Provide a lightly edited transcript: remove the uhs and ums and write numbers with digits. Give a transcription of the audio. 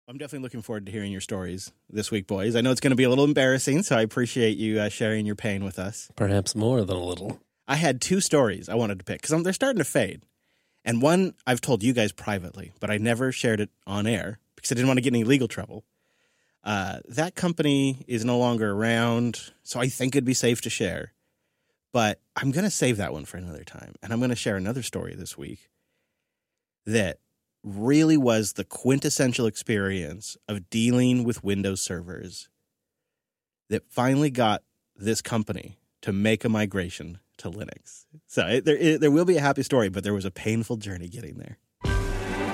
I'm definitely looking forward to hearing your stories this week, boys. I know it's going to be a little embarrassing, so I appreciate you sharing your pain with us. Perhaps more than a little. I had two stories I wanted to pick because they're starting to fade. And one I've told you guys privately, but I never shared it on air because I didn't want to get any legal trouble. That company is no longer around, so I think it'd be safe to share. But I'm going to save that one for another time. And I'm going to share another story this week that really was the quintessential experience of dealing with Windows servers that finally got this company to make a migration to Linux. So there will be a happy story, but there was a painful journey getting there.